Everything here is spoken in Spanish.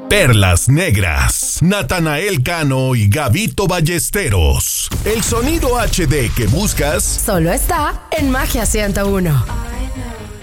Perlas Negras, Natanael Cano y Gabito Ballesteros. El sonido HD que buscas solo está en Magia 101.